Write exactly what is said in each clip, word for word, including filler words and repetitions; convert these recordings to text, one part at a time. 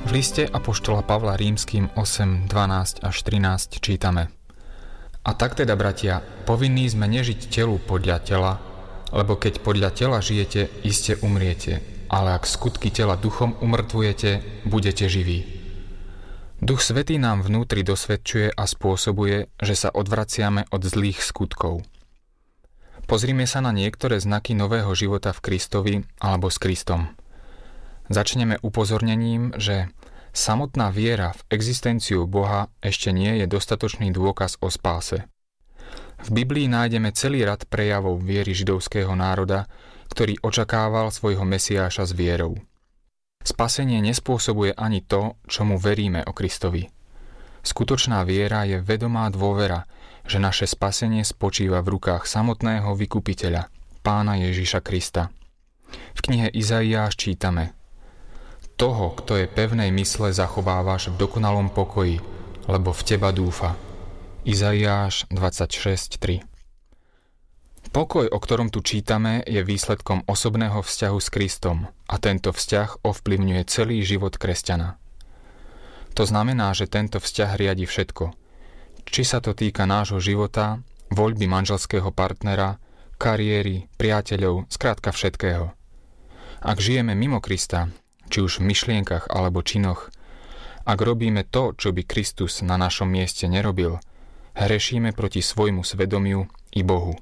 V liste apoštola Pavla Rímskym osem, dvanásť až trinásť čítame: A tak teda, bratia, povinní sme nežiť telu podľa tela, lebo keď podľa tela žijete, iste umriete, ale ak skutky tela duchom umrtvujete, budete živí. Duch Svätý nám vnútri dosvedčuje a spôsobuje, že sa odvraciame od zlých skutkov. Pozrime sa na niektoré znaky nového života v Kristovi alebo s Kristom. Začneme upozornením, že samotná viera v existenciu Boha ešte nie je dostatočný dôkaz o spáse. V Biblii nájdeme celý rad prejavov viery židovského národa, ktorý očakával svojho Mesiáša s vierou. Spasenie nespôsobuje ani to, čomu veríme o Kristovi. Skutočná viera je vedomá dôvera, že naše spasenie spočíva v rukách samotného vykupiteľa, Pána Ježiša Krista. V knihe Izaiáš čítame: Toho, kto je pevnej mysle, zachovávaš v dokonalom pokoji, lebo v teba dúfa. Izaiáš dvadsaťšesť tri. Pokoj, o ktorom tu čítame, je výsledkom osobného vzťahu s Kristom a tento vzťah ovplyvňuje celý život kresťana. To znamená, že tento vzťah riadi všetko. Či sa to týka nášho života, voľby manželského partnera, kariéry, priateľov, skrátka všetkého. Ak žijeme mimo Krista, či už v myšlienkach alebo činoch, ak robíme to, čo by Kristus na našom mieste nerobil, hrešíme proti svojmu svedomiu i Bohu.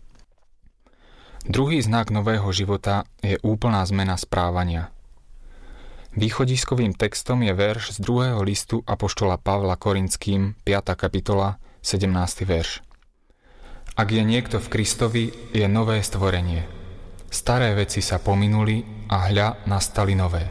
Druhý znak nového života je úplná zmena správania. Východiskovým textom je verš z druhého listu apoštola Pavla Korinským, piata kapitola, sedemnásty verš. Ak je niekto v Kristovi, je nové stvorenie. Staré veci sa pominuli a hľa nastali nové.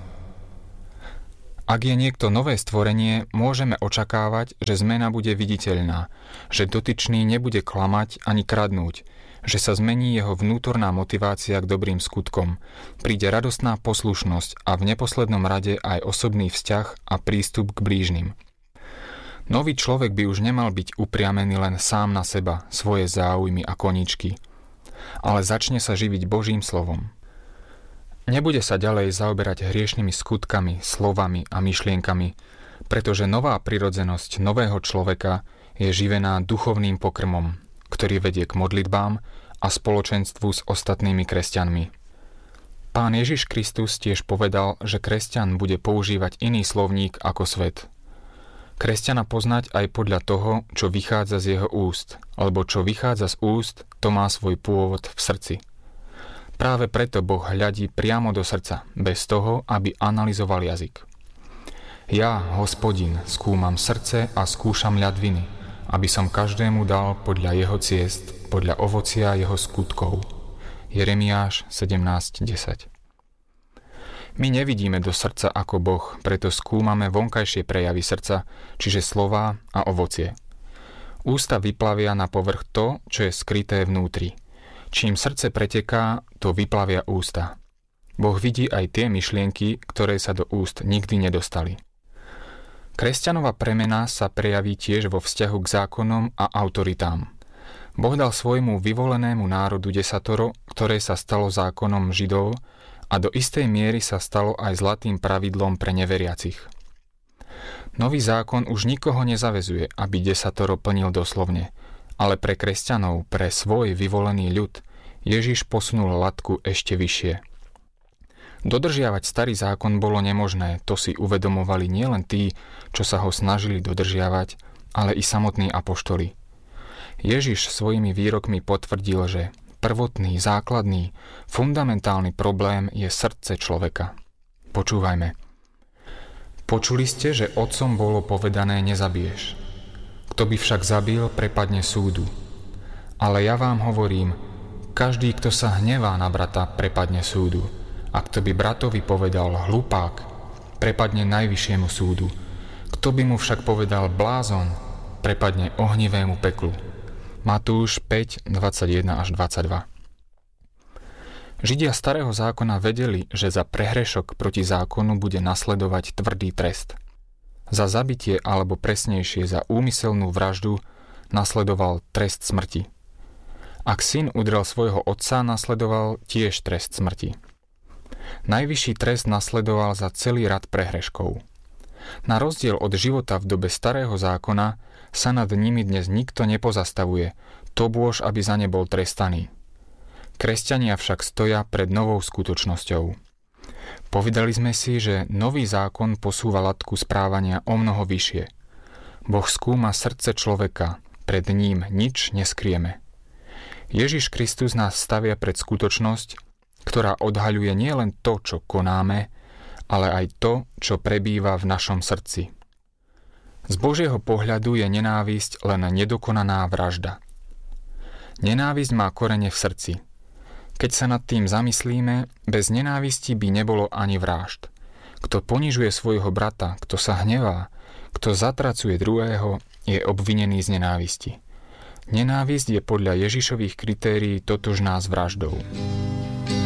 Ak je niekto nové stvorenie, môžeme očakávať, že zmena bude viditeľná, že dotyčný nebude klamať ani kradnúť, že sa zmení jeho vnútorná motivácia k dobrým skutkom, príde radostná poslušnosť a v neposlednom rade aj osobný vzťah a prístup k blížnym. Nový človek by už nemal byť upriamený len sám na seba, svoje záujmy a koníčky, ale začne sa živiť Božím slovom. Nebude sa ďalej zaoberať hriešnými skutkami, slovami a myšlienkami, pretože nová prirodzenosť nového človeka je živená duchovným pokrmom, ktorý vedie k modlitbám a spoločenstvu s ostatnými kresťanmi. Pán Ježiš Kristus tiež povedal, že kresťan bude používať iný slovník ako svet. Kresťana poznať aj podľa toho, čo vychádza z jeho úst, alebo čo vychádza z úst, to má svoj pôvod v srdci. Práve preto Boh hľadí priamo do srdca, bez toho, aby analyzoval jazyk. Ja, Hospodin, skúmam srdce a skúšam ľadviny, aby som každému dal podľa jeho ciest, podľa ovocia jeho skutkov. Jeremiáš sedemnásť desať. My nevidíme do srdca ako Boh, preto skúmame vonkajšie prejavy srdca, čiže slová a ovocie. Ústa vyplavia na povrch to, čo je skryté vnútri. Čím srdce preteká, to vyplavia ústa. Boh vidí aj tie myšlienky, ktoré sa do úst nikdy nedostali. Kresťanová premena sa prejaví tiež vo vzťahu k zákonom a autoritám. Boh dal svojmu vyvolenému národu desatoro, ktoré sa stalo zákonom Židov a do istej miery sa stalo aj zlatým pravidlom pre neveriacich. Nový zákon už nikoho nezavezuje, aby desatoro plnil doslovne, ale pre kresťanov, pre svoj vyvolený ľud, Ježiš posunul latku ešte vyššie. Dodržiavať starý zákon bolo nemožné, to si uvedomovali nielen tí, čo sa ho snažili dodržiavať, ale i samotní apoštoli. Ježiš svojimi výrokmi potvrdil, že prvotný, základný, fundamentálny problém je srdce človeka. Počúvajme. Počuli ste, že otcom bolo povedané nezabiješ. Kto by však zabil, prepadne súdu. Ale ja vám hovorím, každý, kto sa hnevá na brata, prepadne súdu. A kto by bratovi povedal hlupák, prepadne najvyššiemu súdu. Kto by mu však povedal blázon, prepadne ohnivému peklu. Matúš päť, dvadsaťjeden až dvadsaťdva. Židia starého zákona vedeli, že za prehrešok proti zákonu bude nasledovať tvrdý trest. Za zabitie, alebo presnejšie za úmyselnú vraždu, nasledoval trest smrti. Ak syn udrel svojho otca, nasledoval tiež trest smrti. Najvyšší trest nasledoval za celý rad prehreškov. Na rozdiel od života v dobe starého zákona sa nad nimi dnes nikto nepozastavuje, to bôž, aby za ne bol trestaný. Kresťania však stoja pred novou skutočnosťou. Povedali sme si, že nový zákon posúva latku správania o mnoho vyššie. Boh skúma srdce človeka, pred ním nič neskryjeme. Ježiš Kristus nás stavia pred skutočnosť, ktorá odhaľuje nielen to, čo konáme, ale aj to, čo prebýva v našom srdci. Z Božieho pohľadu je nenávisť len nedokonaná vražda. Nenávisť má korene v srdci. Keď sa nad tým zamyslíme, bez nenávisti by nebolo ani vražd. Kto ponižuje svojho brata, kto sa hnevá, kto zatracuje druhého, je obvinený z nenávisti. Nenávisť je podľa Ježišových kritérií totožná s vraždou.